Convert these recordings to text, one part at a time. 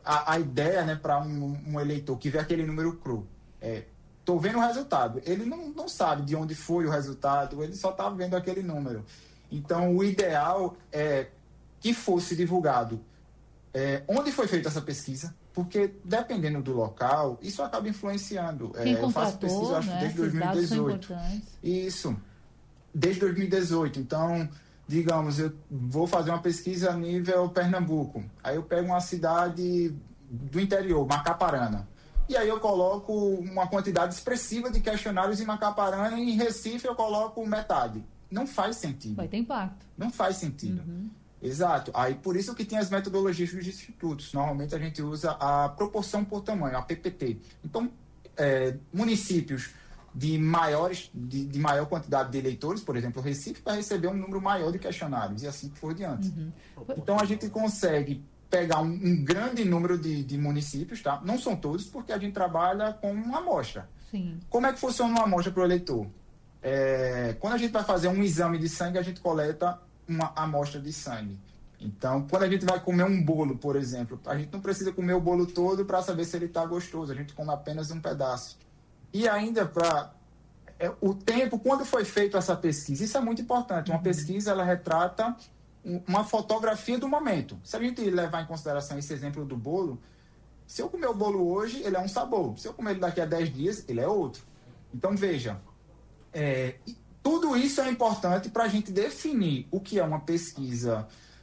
a ideia, né, para um eleitor que vê aquele número cru estou vendo o resultado. Ele não sabe de onde foi o resultado, ele só está vendo aquele número. Então, o ideal é que fosse divulgado onde foi feita essa pesquisa, porque dependendo do local, isso acaba influenciando. Eu faço pesquisa, acho, desde 2018. Isso, desde 2018. Então, digamos, eu vou fazer uma pesquisa a nível Pernambuco. Aí eu pego uma cidade do interior, Macaparana. E aí eu coloco uma quantidade expressiva de questionários em Macaparana e em Recife eu coloco metade. Não faz sentido. Vai ter impacto. Não faz sentido. Uhum. Exato. Aí por isso que tem as metodologias dos institutos. Normalmente a gente usa a proporção por tamanho, a PPT. Então, municípios de maior quantidade de eleitores, por exemplo, o Recife vai receber um número maior de questionários e assim por diante. Uhum. Então a gente consegue pegar um grande número de municípios, tá? Não são todos, porque a gente trabalha com uma amostra. Sim. Como é que funciona uma amostra para o eleitor? Quando a gente vai fazer um exame de sangue, a gente coleta uma amostra de sangue. Então, quando a gente vai comer um bolo, por exemplo, a gente não precisa comer o bolo todo para saber se ele está gostoso, a gente come apenas um pedaço. E ainda para o tempo, quando foi feita essa pesquisa, isso é muito importante. Uma pesquisa, ela retrata uma fotografia do momento. Se a gente levar em consideração esse exemplo do bolo, se eu comer o bolo hoje, ele é um sabor. Se eu comer ele daqui a 10 dias, ele é outro. Então, veja, tudo isso é importante para a gente definir o que é uma pesquisa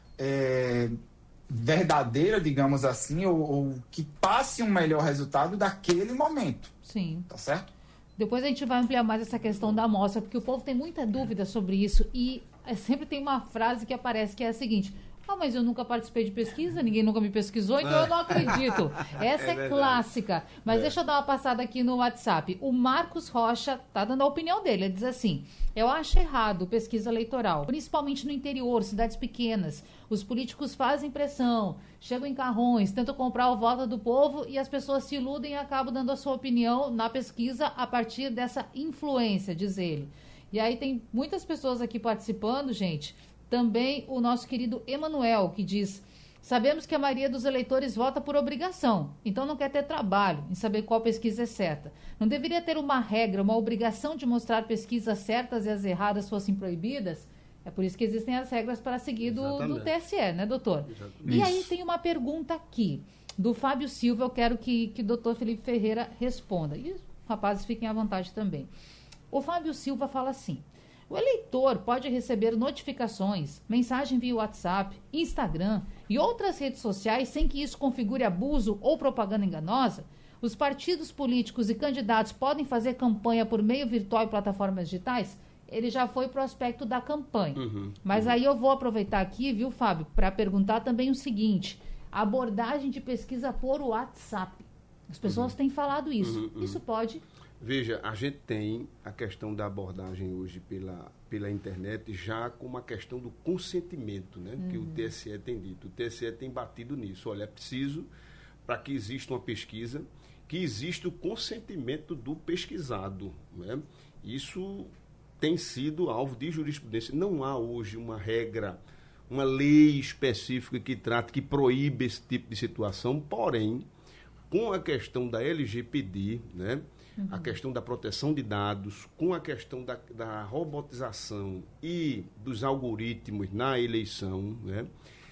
verdadeira, digamos assim, ou que passe um melhor resultado daquele momento. Sim. Tá certo? Depois a gente vai ampliar mais essa questão da amostra, porque o povo tem muita dúvida sobre isso e sempre tem uma frase que aparece que é a seguinte: mas eu nunca participei de pesquisa, ninguém nunca me pesquisou, então eu não acredito. Essa é clássica. Mas deixa eu dar uma passada aqui no WhatsApp. O Marcos Rocha tá dando a opinião dele. Ele diz assim: eu acho errado pesquisa eleitoral, principalmente no interior, cidades pequenas. Os políticos fazem pressão, chegam em carrões, tentam comprar o voto do povo e as pessoas se iludem e acabam dando a sua opinião na pesquisa a partir dessa influência, diz ele. E aí tem muitas pessoas aqui participando, gente. Também o nosso querido Emanuel, que diz: sabemos que a maioria dos eleitores vota por obrigação, então não quer ter trabalho em saber qual pesquisa é certa. Não deveria ter uma regra, uma obrigação de mostrar pesquisas certas e as erradas fossem proibidas? É por isso que existem as regras para seguir do TSE, né, doutor? Exatamente. E aí tem uma pergunta aqui, do Fábio Silva, eu quero que o doutor Felipe Ferreira responda. E os rapazes fiquem à vontade também. O Fábio Silva fala assim: o eleitor pode receber notificações, mensagem via WhatsApp, Instagram e outras redes sociais sem que isso configure abuso ou propaganda enganosa? Os partidos políticos e candidatos podem fazer campanha por meio virtual e plataformas digitais? Ele já foi pro aspecto da campanha. Mas aí eu vou aproveitar aqui, viu, Fábio, para perguntar também o seguinte: a abordagem de pesquisa por WhatsApp. As pessoas têm falado isso. Isso pode... Veja, a gente tem a questão da abordagem hoje pela internet já com uma questão do consentimento, né? Que o TSE tem dito. O TSE tem batido nisso. Olha, é preciso, para que exista uma pesquisa, que exista o consentimento do pesquisado, né? Isso tem sido alvo de jurisprudência. Não há hoje uma regra, uma lei específica que proíbe esse tipo de situação, porém, com a questão da LGPD, né? A questão da proteção de dados, com a questão da robotização e dos algoritmos na eleição, né?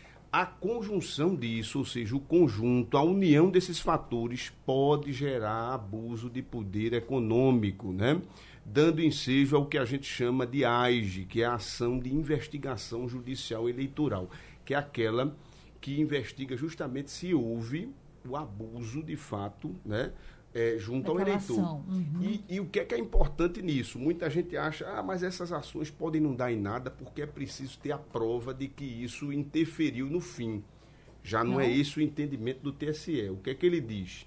A conjunção disso, ou seja, o conjunto, a união desses fatores pode gerar abuso de poder econômico, né? Dando ensejo ao que a gente chama de AIGE, que é a Ação de Investigação Judicial Eleitoral, que é aquela que investiga justamente se houve o abuso de fato, né? Junto ao eleitor. E o que é importante nisso? Muita gente acha, mas essas ações podem não dar em nada porque é preciso ter a prova de que isso interferiu no fim. Já não é esse o entendimento do TSE. O que é que ele diz?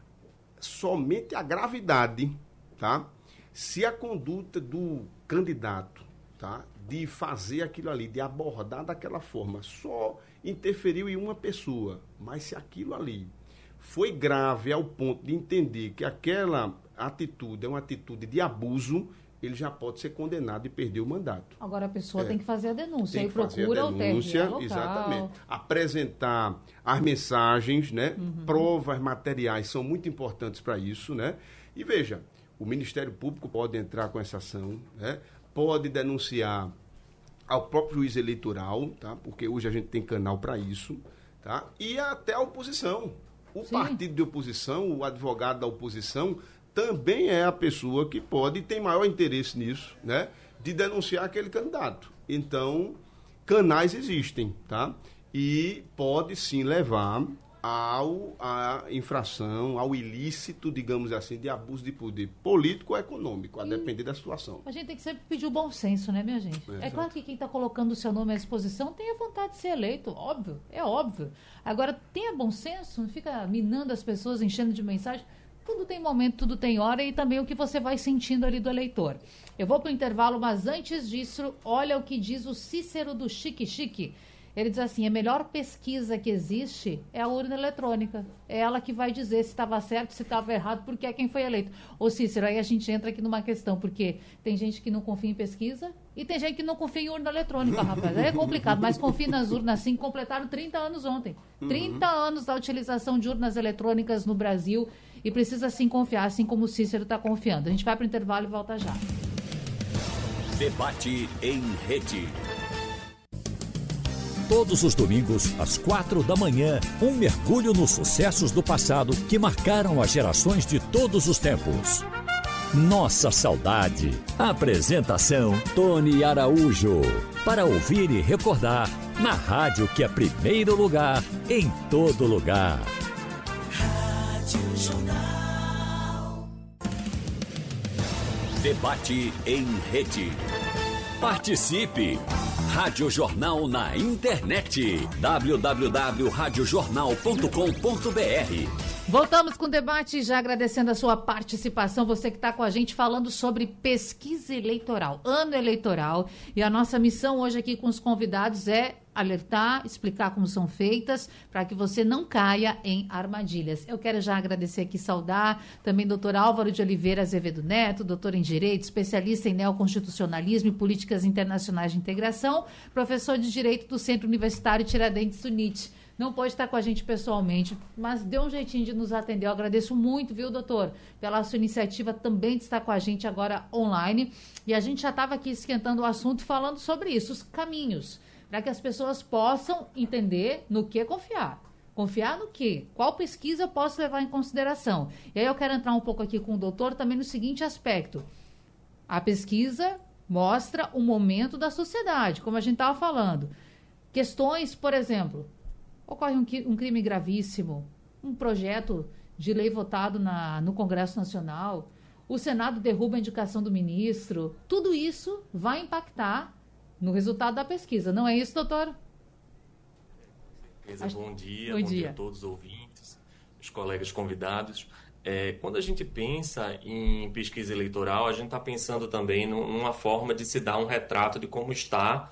Somente a gravidade, tá? Se a conduta do candidato, tá, de fazer aquilo ali, de abordar daquela forma, só interferiu em uma pessoa, mas se aquilo ali foi grave ao ponto de entender que aquela atitude é uma atitude de abuso, ele já pode ser condenado e perder o mandato. Agora a pessoa tem que fazer a denúncia. Tem Aí que fazer procura a o denúncia, TRE local. exatamente. Apresentar as mensagens, né? Provas materiais são muito importantes para isso, né? E veja, o Ministério Público pode entrar com essa ação, né? Pode denunciar ao próprio juiz eleitoral, tá? Porque hoje a gente tem canal para isso, tá? E até a oposição. O partido de oposição, o advogado da oposição, também é a pessoa que pode e tem maior interesse nisso, né? De denunciar aquele candidato. Então, canais existem, tá? E pode sim levar à infração, ao ilícito, digamos assim, de abuso de poder político ou econômico, a depender da situação. A gente tem que sempre pedir o bom senso, né, minha gente? É claro que quem está colocando o seu nome à exposição tem a vontade de ser eleito, óbvio, é óbvio. Agora, tenha bom senso, não fica minando as pessoas, enchendo de mensagem. Tudo tem momento, tudo tem hora e também o que você vai sentindo ali do eleitor. Eu vou para o intervalo, mas antes disso, olha o que diz o Cícero do Chique Chique. Ele diz assim, a melhor pesquisa que existe é a urna eletrônica. É ela que vai dizer se estava certo, se estava errado, porque é quem foi eleito. Ô Cícero, aí a gente entra aqui numa questão, porque tem gente que não confia em pesquisa e tem gente que não confia em urna eletrônica, rapaz. Aí é complicado, mas confia nas urnas sim, completaram 30 anos ontem. 30 anos da utilização de urnas eletrônicas no Brasil e precisa sim confiar, assim como o Cícero está confiando. A gente vai para o intervalo e volta já. Debate em rede. Todos os domingos, às 4h, um mergulho nos sucessos do passado que marcaram as gerações de todos os tempos. Nossa Saudade. Apresentação, Tony Araújo. Para ouvir e recordar, na rádio que é primeiro lugar, em todo lugar. Rádio Jornal. Debate em rede. Participe! Rádio Jornal na internet. www.radiojornal.com.br. Voltamos com o debate, já agradecendo a sua participação, você que está com a gente falando sobre pesquisa eleitoral, ano eleitoral. E a nossa missão hoje aqui com os convidados é alertar, explicar como são feitas, para que você não caia em armadilhas. Eu quero já agradecer aqui, saudar também doutor Álvaro de Oliveira Azevedo Neto, doutor em Direito, especialista em neoconstitucionalismo e políticas internacionais de integração, professor de Direito do Centro Universitário Tiradentes UNIT. Não pode estar com a gente pessoalmente, mas deu um jeitinho de nos atender. Eu agradeço muito, viu, doutor, pela sua iniciativa também de estar com a gente agora online. E a gente já estava aqui esquentando o assunto, falando sobre isso, os caminhos, para que as pessoas possam entender no que confiar. Confiar no quê? Qual pesquisa eu posso levar em consideração? E aí eu quero entrar um pouco aqui com o doutor também no seguinte aspecto. A pesquisa mostra o momento da sociedade, como a gente estava falando. Questões, por exemplo... Ocorre um crime gravíssimo, um projeto de lei votado no Congresso Nacional, o Senado derruba a indicação do ministro. Tudo isso vai impactar no resultado da pesquisa, não é isso, doutor? Bom dia a todos os ouvintes, os colegas convidados. Quando a gente pensa em pesquisa eleitoral, a gente está pensando também numa forma de se dar um retrato de como está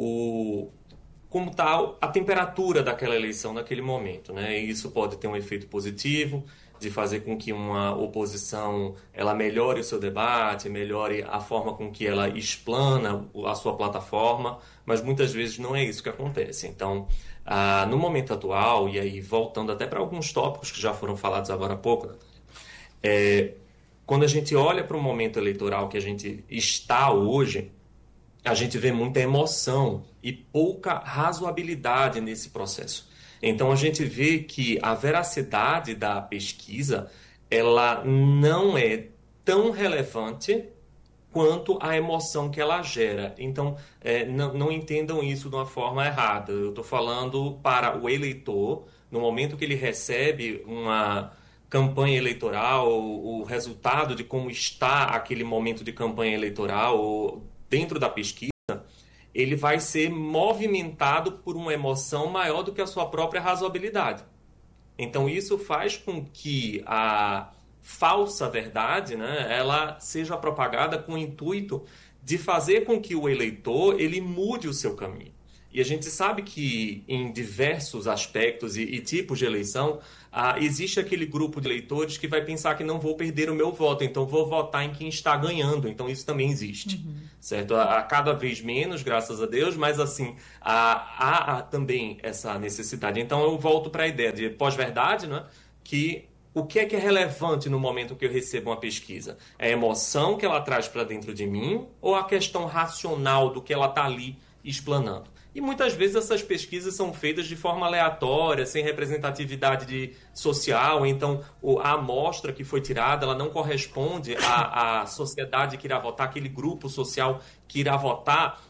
a temperatura daquela eleição naquele momento, né? E isso pode ter um efeito positivo, de fazer com que uma oposição ela melhore o seu debate, melhore a forma com que ela explana a sua plataforma, mas muitas vezes não é isso que acontece. Então, no momento atual, e aí voltando até para alguns tópicos que já foram falados agora há pouco, quando a gente olha para o momento eleitoral que a gente está hoje, a gente vê muita emoção e pouca razoabilidade nesse processo. Então, a gente vê que a veracidade da pesquisa ela não é tão relevante quanto a emoção que ela gera. Então, não entendam isso de uma forma errada. Eu estou falando para o eleitor, no momento que ele recebe uma campanha eleitoral, o resultado de como está aquele momento de campanha eleitoral, dentro da pesquisa, ele vai ser movimentado por uma emoção maior do que a sua própria razoabilidade. Então, isso faz com que a falsa verdade, né, ela seja propagada com o intuito de fazer com que o eleitor ele mude o seu caminho. E a gente sabe que em diversos aspectos e tipos de eleição, existe aquele grupo de eleitores que vai pensar que não vou perder o meu voto, então vou votar em quem está ganhando. Então isso também existe, certo? A cada vez menos, graças a Deus, mas assim, há também essa necessidade. Então eu volto para a ideia de pós-verdade, né? Que o que é relevante no momento que eu recebo uma pesquisa? É a emoção que ela traz para dentro de mim ou a questão racional do que ela está ali explanando? E muitas vezes essas pesquisas são feitas de forma aleatória, sem representatividade social, então a amostra que foi tirada ela não corresponde à sociedade que irá votar, aquele grupo social que irá votar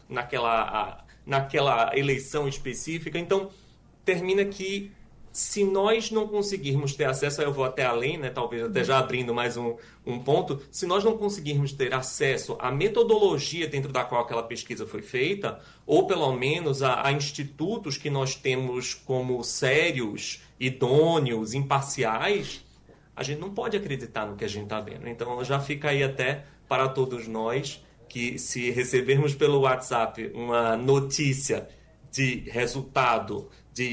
naquela eleição específica. Então, termina que se nós não conseguirmos ter acesso, aí eu vou até além, né, talvez até já abrindo mais um ponto, se nós não conseguirmos ter acesso à metodologia dentro da qual aquela pesquisa foi feita, ou pelo menos a institutos que nós temos como sérios, idôneos, imparciais, a gente não pode acreditar no que a gente está vendo. Então já fica aí até para todos nós que se recebermos pelo WhatsApp uma notícia de resultado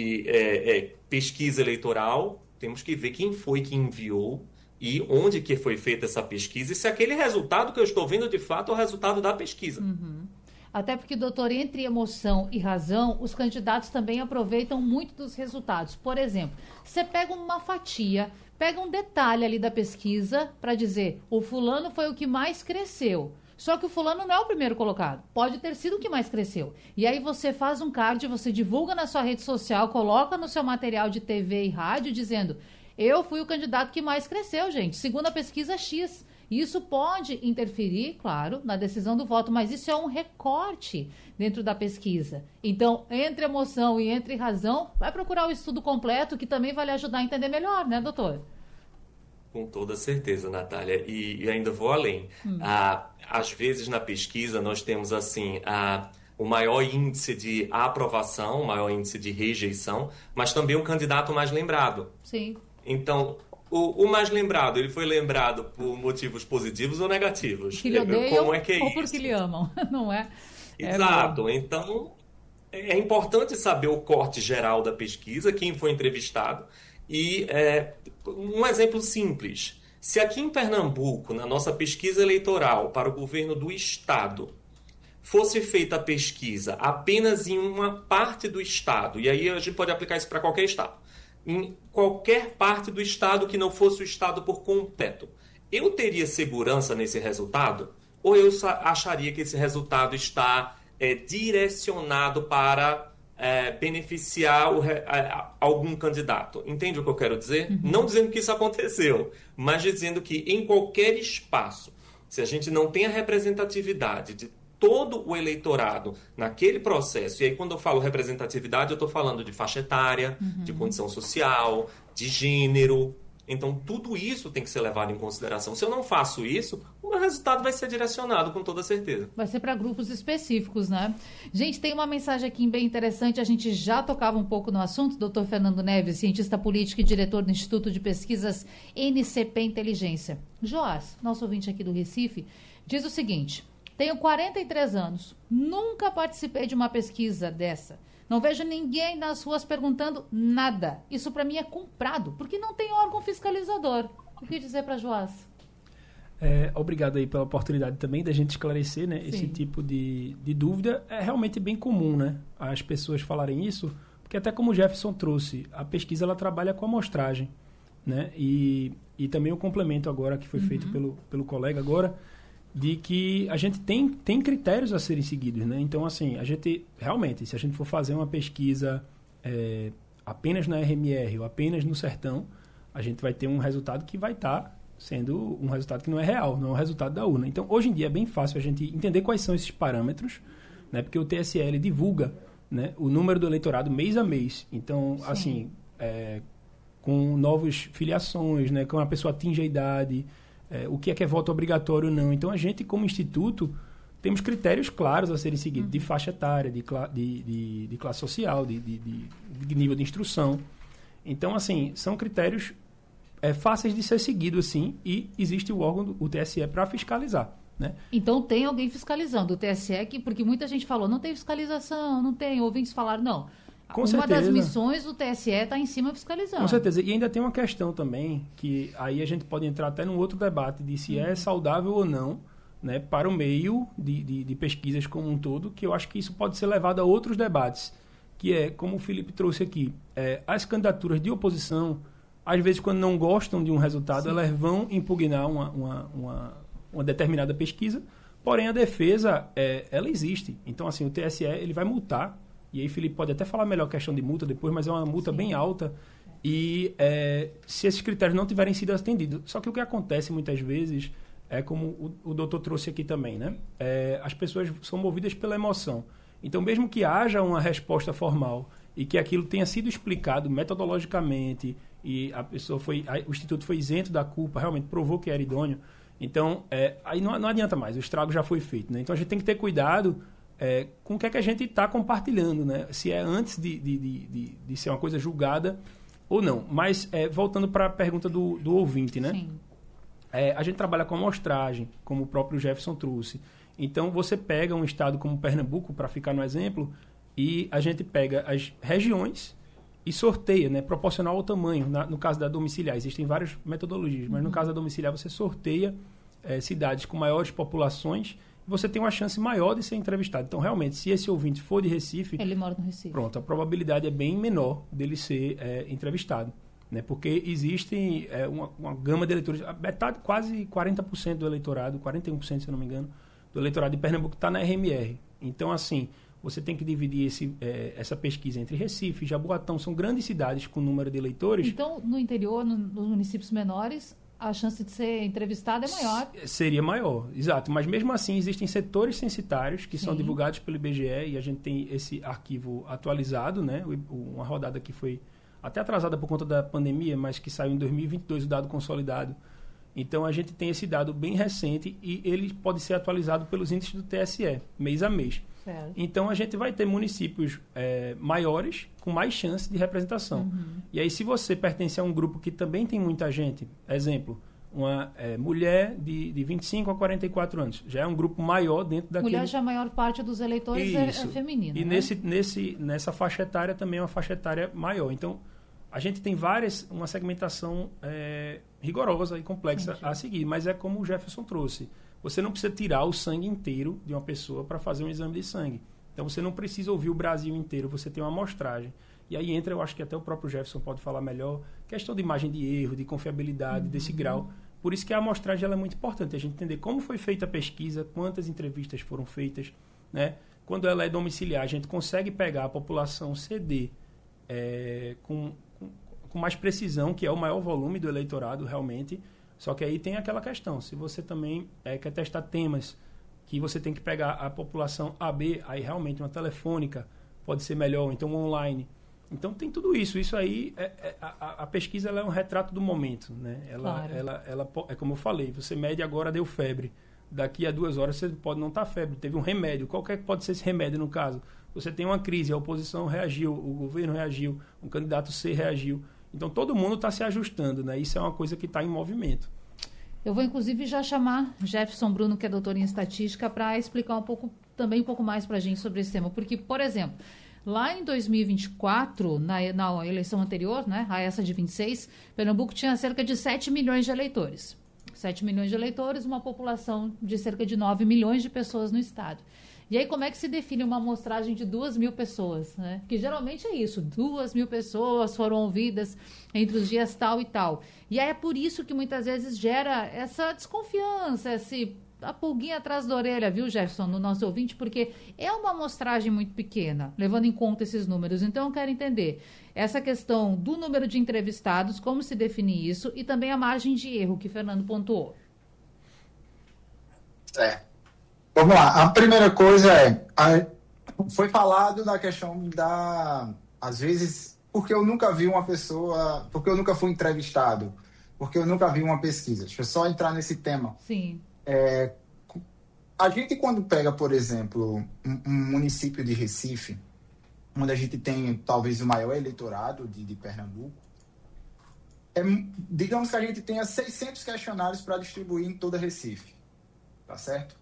de pesquisa eleitoral, temos que ver quem foi que enviou e onde que foi feita essa pesquisa e se aquele resultado que eu estou vendo de fato é o resultado da pesquisa. Até porque, doutor, entre emoção e razão, os candidatos também aproveitam muito dos resultados. Por exemplo, você pega uma fatia, pega um detalhe ali da pesquisa para dizer o fulano foi o que mais cresceu. Só que o fulano não é o primeiro colocado. Pode ter sido o que mais cresceu. E aí você faz um card, você divulga na sua rede social, coloca no seu material de TV e rádio, dizendo: eu fui o candidato que mais cresceu, gente, segundo a pesquisa X. Isso pode interferir, claro, na decisão do voto, mas isso é um recorte dentro da pesquisa. Então, entre emoção e entre razão, vai procurar o estudo completo, que também vai lhe ajudar a entender melhor, né, doutor? Com toda certeza, Natália. E ainda vou além. Às vezes, na pesquisa, nós temos assim o maior índice de aprovação, o maior índice de rejeição, mas também o candidato mais lembrado. Sim. Então, o mais lembrado, ele foi lembrado por motivos positivos ou negativos? Que lhe odeiam Como é que é ou isso? porque lhe amam, não é? Exato. Então, é importante saber o corte geral da pesquisa, quem foi entrevistado. E um exemplo simples. Se aqui em Pernambuco, na nossa pesquisa eleitoral para o governo do Estado, fosse feita a pesquisa apenas em uma parte do Estado, e aí a gente pode aplicar isso para qualquer Estado, em qualquer parte do Estado que não fosse o Estado por completo, eu teria segurança nesse resultado? Ou eu acharia que esse resultado está direcionado para beneficiar algum candidato? Entende o que eu quero dizer? Não dizendo que isso aconteceu, mas dizendo que em qualquer espaço, se a gente não tem a representatividade de todo o eleitorado naquele processo, e aí quando eu falo representatividade, eu estou falando de faixa etária, de condição social, de gênero. Então, tudo isso tem que ser levado em consideração. Se eu não faço isso, o meu resultado vai ser direcionado com toda certeza. Vai ser para grupos específicos, né? Gente, tem uma mensagem aqui bem interessante. A gente já tocava um pouco no assunto. Dr. Fernando Neves, cientista político e diretor do Instituto de Pesquisas NCP Inteligência. Joás, nosso ouvinte aqui do Recife, diz o seguinte: tenho 43 anos, nunca participei de uma pesquisa dessa. Não vejo ninguém nas ruas perguntando nada. Isso para mim é comprado, porque não tem órgão fiscalizador. O que dizer para Joás? Obrigado aí pela oportunidade também da gente esclarecer, né, esse tipo de dúvida. É realmente bem comum, né, as pessoas falarem isso, porque até como o Jefferson trouxe, a pesquisa ela trabalha com amostragem, né, e também o complemento agora que foi feito pelo colega agora, de que a gente tem critérios a serem seguidos, né? Então, assim, a gente, realmente, se a gente for fazer uma pesquisa apenas na RMR ou apenas no Sertão, a gente vai ter um resultado que vai estar sendo um resultado que não é real, não é o resultado da urna. Então, hoje em dia é bem fácil a gente entender quais são esses parâmetros, né? Porque o TSE divulga, né, o número do eleitorado mês a mês. Então, assim, com novas filiações, né, quando a pessoa atinge a idade, o que é voto obrigatório ou não. Então, a gente, como instituto, temos critérios claros a serem seguidos, de faixa etária, de classe social, de nível de instrução. Então, assim, são critérios fáceis de ser seguidos, assim, e existe o órgão, o TSE, para fiscalizar. né? Então tem alguém fiscalizando, o TSE, porque muita gente falou, não tem fiscalização, não tem, ouvintes falaram, não. Com Uma certeza. das missões do TSE está em cima fiscalizando. Com certeza. E ainda tem uma questão também, que aí a gente pode entrar até num outro debate de se é saudável ou não, né, para o meio de pesquisas como um todo, que eu acho que isso pode ser levado a outros debates, que é, como o Felipe trouxe aqui, as candidaturas de oposição, às vezes quando não gostam de um resultado, Sim. elas vão impugnar uma determinada pesquisa, porém a defesa, ela existe. Então, assim, o TSE ele vai multar. E aí, Felipe pode até falar melhor a questão de multa depois, mas é uma multa bem alta. E se esses critérios não tiverem sido atendidos. Só que o que acontece muitas vezes é como o doutor trouxe aqui também, né? As pessoas são movidas pela emoção. Então, mesmo que haja uma resposta formal e que aquilo tenha sido explicado metodologicamente e o Instituto foi isento da culpa, realmente provou que era idôneo, então, aí não adianta mais, o estrago já foi feito, né? Então, a gente tem que ter cuidado com o que é que a gente está compartilhando, né? Se é antes de ser uma coisa julgada ou não. Mas, voltando para a pergunta do ouvinte, né? Sim. A gente trabalha com amostragem, como o próprio Jefferson trouxe. Então, você pega um estado como Pernambuco, para ficar no exemplo, e a gente pega as regiões e sorteia, né? Proporcional ao tamanho. No caso da domiciliar, existem várias metodologias, mas no caso da domiciliar, você sorteia cidades com maiores populações, você tem uma chance maior de ser entrevistado. Então, realmente, se esse ouvinte for de Recife... Ele mora no Recife. Pronto, a probabilidade é bem menor dele ser entrevistado. Né? Porque existe uma gama de eleitores... Metade, quase 40% do eleitorado, 41%, se eu não me engano, do eleitorado de Pernambuco está na RMR. Então, assim, você tem que dividir essa pesquisa entre Recife e Jaboatão. São grandes cidades com número de eleitores. Então, no interior, nos municípios menores... a chance de ser entrevistado é maior. Seria maior, exato. Mas mesmo assim, existem setores censitários que são divulgados pelo IBGE e a gente tem esse arquivo atualizado, né? Uma rodada que foi até atrasada por conta da pandemia, mas que saiu em 2022, o dado consolidado. Então, a gente tem esse dado bem recente e ele pode ser atualizado pelos índices do TSE, mês a mês. Certo. Então, a gente vai ter municípios maiores com mais chance de representação. E aí, se você pertence a um grupo que também tem muita gente, exemplo, uma mulher de 25 a 44 anos, já é um grupo maior dentro daquele... Mulher já a maior parte dos eleitores é feminina. E né? nessa faixa etária também é uma faixa etária maior. Então, a gente tem uma segmentação rigorosa e complexa a seguir, mas é como o Jefferson trouxe. Você não precisa tirar o sangue inteiro de uma pessoa para fazer um exame de sangue. Então, você não precisa ouvir o Brasil inteiro, você tem uma amostragem. E aí entra, eu acho que até o próprio Jefferson pode falar melhor, questão de margem de erro, de confiabilidade, desse grau. Por isso que a amostragem ela é muito importante, a gente entender como foi feita a pesquisa, quantas entrevistas foram feitas, né? Quando ela é domiciliar, a gente consegue pegar a população CD com mais precisão, que é o maior volume do eleitorado, realmente. Só que aí tem aquela questão, se você também quer testar temas que você tem que pegar a população AB, aí realmente uma telefônica pode ser melhor, então online. Então tem tudo isso. Isso aí, a pesquisa ela é um retrato do momento. Né? Ela é como eu falei, você mede agora, deu febre. Daqui a 2 horas você pode não estar febre, teve um remédio. Qual que pode ser esse remédio no caso? Você tem uma crise, a oposição reagiu, o governo reagiu, um candidato C reagiu. Então, todo mundo está se ajustando, né? Isso é uma coisa que está em movimento. Eu vou, inclusive, já chamar Jefferson Bruno, que é doutor em estatística, para explicar um pouco mais para a gente sobre esse tema. Porque, por exemplo, lá em 2024, na eleição anterior, né, a essa de 26, Pernambuco tinha cerca de 7 milhões de eleitores. 7 milhões de eleitores, uma população de cerca de 9 milhões de pessoas no estado. E aí, como é que se define uma amostragem de 2.000 pessoas? Né? Que geralmente é isso, 2.000 pessoas foram ouvidas entre os dias tal e tal. E aí é por isso que muitas vezes gera essa desconfiança, a pulguinha atrás da orelha, viu, Jefferson, no nosso ouvinte, porque é uma amostragem muito pequena, levando em conta esses números. Então, eu quero entender essa questão do número de entrevistados, como se define isso, e também a margem de erro que Fernando pontuou. Vamos lá, a primeira coisa foi falado da questão às vezes, porque eu nunca vi uma pessoa, porque eu nunca fui entrevistado, porque eu nunca vi uma pesquisa. Deixa eu só entrar nesse tema. Sim. A gente, quando pega, por exemplo, um município de Recife, onde a gente tem talvez o maior eleitorado de Pernambuco, digamos que a gente tenha 600 questionários para distribuir em toda Recife, tá certo?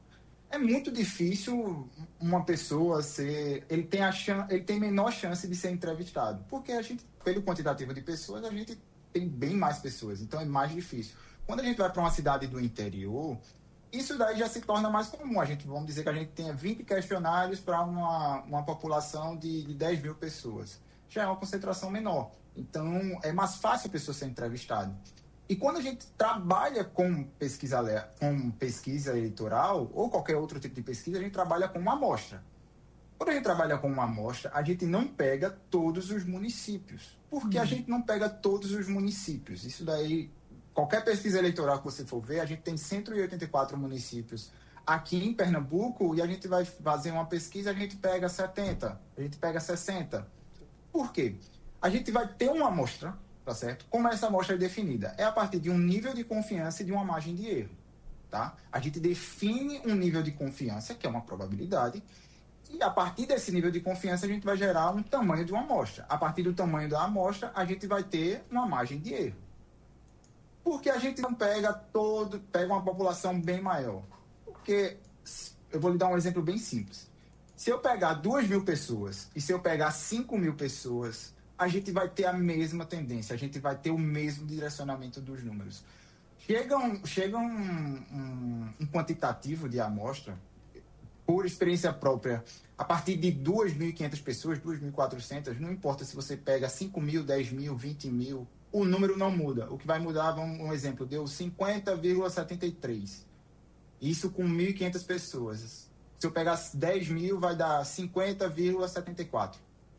É muito difícil uma pessoa ele tem menor chance de ser entrevistado, porque a gente, pelo quantitativo de pessoas, a gente tem bem mais pessoas, então é mais difícil. Quando a gente vai para uma cidade do interior, isso daí já se torna mais comum. Vamos dizer que a gente tenha 20 questionários para uma população de 10 mil pessoas. Já é uma concentração menor. Então, é mais fácil a pessoa ser entrevistada. E quando a gente trabalha com pesquisa eleitoral, ou qualquer outro tipo de pesquisa, a gente trabalha com uma amostra. Quando a gente trabalha com uma amostra, a gente não pega todos os municípios. Por que a gente não pega todos os municípios? Isso daí, qualquer pesquisa eleitoral que você for ver, a gente tem 184 municípios aqui em Pernambuco, e a gente vai fazer uma pesquisa, a gente pega 70, a gente pega 60. Por quê? A gente vai ter uma amostra, tá certo? Como essa amostra é definida? É a partir de um nível de confiança e de uma margem de erro, tá? A gente define um nível de confiança, que é uma probabilidade, e a partir desse nível de confiança a gente vai gerar um tamanho de uma amostra. A partir do tamanho da amostra, a gente vai ter uma margem de erro. Porque a gente não pega uma população bem maior. Porque, eu vou lhe dar um exemplo bem simples. Se eu pegar 2.000 pessoas e se eu pegar 5.000 pessoas, a gente vai ter a mesma tendência, a gente vai ter o mesmo direcionamento dos números. Chega um quantitativo de amostra, por experiência própria, a partir de 2.500 pessoas, 2.400, não importa se você pega 5.000, 10.000, 20.000, o número não muda. O que vai mudar, um exemplo, deu 50,73. Isso com 1.500 pessoas. Se eu pegar 10.000, vai dar 50,74.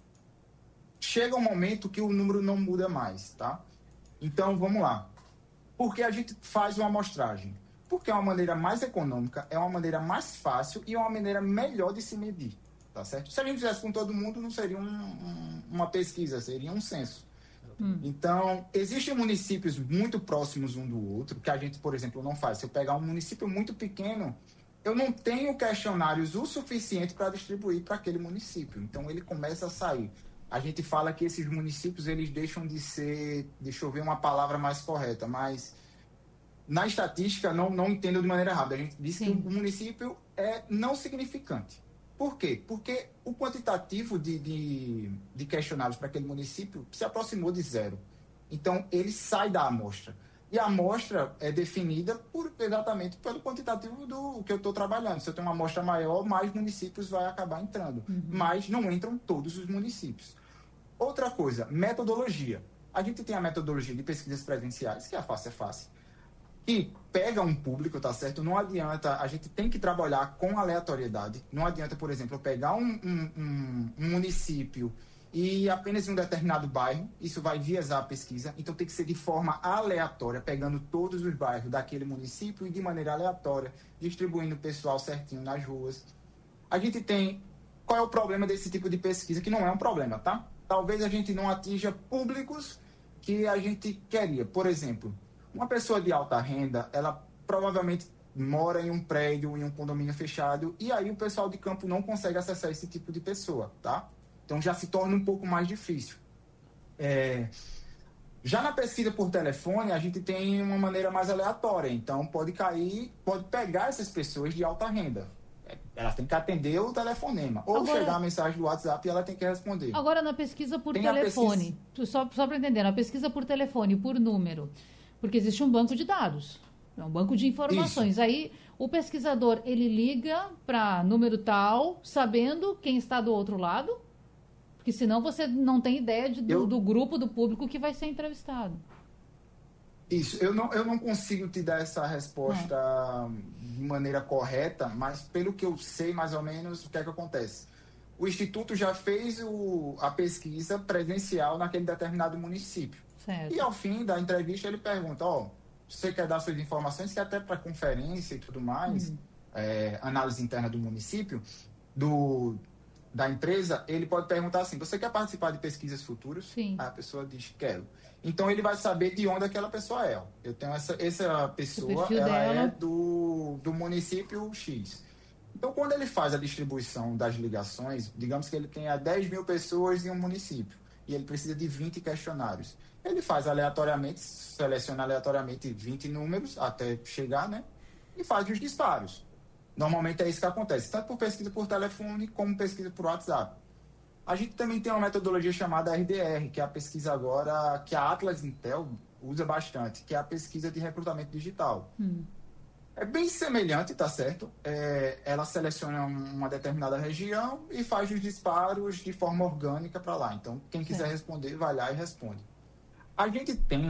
Chega um momento que o número não muda mais, tá? Então, vamos lá. Por que a gente faz uma amostragem? Porque é uma maneira mais econômica, é uma maneira mais fácil e é uma maneira melhor de se medir, tá certo? Se a gente fizesse com todo mundo, não seria uma pesquisa, seria um censo. Então, existem municípios muito próximos um do outro, que a gente, por exemplo, não faz. Se eu pegar um município muito pequeno, eu não tenho questionários o suficiente para distribuir para aquele município. Então, ele começa a sair. A gente fala que esses municípios, eles deixam de ser, deixa eu ver uma palavra mais correta, mas na estatística não entendo de maneira errada. A gente diz que o município é não significante. Por quê? Porque o quantitativo de questionários para aquele município se aproximou de zero. Então, ele sai da amostra. E a amostra é definida exatamente pelo quantitativo do que eu estou trabalhando. Se eu tenho uma amostra maior, mais municípios vai acabar entrando. Mas não entram todos os municípios. Outra coisa, metodologia. A gente tem a metodologia de pesquisas presenciais, que é fácil, que pega um público, tá certo? Não adianta, a gente tem que trabalhar com aleatoriedade. Não adianta, por exemplo, eu pegar um município e apenas em um determinado bairro, isso vai viesar a pesquisa, então tem que ser de forma aleatória, pegando todos os bairros daquele município e de maneira aleatória, distribuindo o pessoal certinho nas ruas. A gente tem... Qual é o problema desse tipo de pesquisa? Que não é um problema, tá? Talvez a gente não atinja públicos que a gente queria. Por exemplo, uma pessoa de alta renda, ela provavelmente mora em um prédio, em um condomínio fechado, e aí o pessoal de campo não consegue acessar esse tipo de pessoa, tá? Então já se torna um pouco mais difícil. Já na pesquisa por telefone, a gente tem uma maneira mais aleatória. Então pode pegar essas pessoas de alta renda. Ela tem que atender o telefonema. Ou chegar a mensagem do WhatsApp e ela tem que responder. Agora, na pesquisa por telefone, só para entender, na pesquisa por telefone, por número, porque existe um banco de dados, um banco de informações. Isso. Aí o pesquisador, ele liga para número tal, sabendo quem está do outro lado, porque senão você não tem ideia do grupo, do público que vai ser entrevistado. Isso, eu não consigo te dar essa resposta de maneira correta, mas pelo que eu sei mais ou menos, o que é que acontece? O Instituto já fez a pesquisa presencial naquele determinado município. Certo. E ao fim da entrevista ele pergunta, você quer dar suas informações, que até para conferência e tudo mais, análise interna do município, da empresa, ele pode perguntar assim, você quer participar de pesquisas futuras? Sim. A pessoa diz, quero. Então ele vai saber de onde aquela pessoa é. Eu tenho essa pessoa, ela é do município X. Então quando ele faz a distribuição das ligações, digamos que ele tenha 10 mil pessoas em um município, e ele precisa de 20 questionários. Ele faz aleatoriamente, seleciona aleatoriamente 20 números até chegar, né? E faz os disparos. Normalmente é isso que acontece, tanto por pesquisa por telefone como pesquisa por WhatsApp. A gente também tem uma metodologia chamada RDR, que é a pesquisa agora que a Atlas Intel usa bastante, que é a pesquisa de recrutamento digital. É bem semelhante, tá certo? Ela seleciona uma determinada região e faz os disparos de forma orgânica para lá. Então, quem quiser responder, vai lá e responde. A gente tem